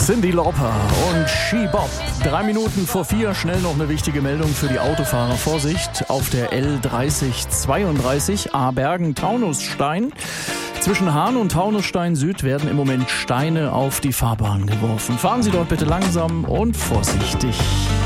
Cyndi Lauper und She Bop. 3 Minuten vor 4, schnell noch eine wichtige Meldung für die Autofahrer. Vorsicht auf der L3032 Abergen-Taunusstein. Zwischen Hahn und Taunusstein Süd werden im Moment Steine auf die Fahrbahn geworfen. Fahren Sie dort bitte langsam und vorsichtig.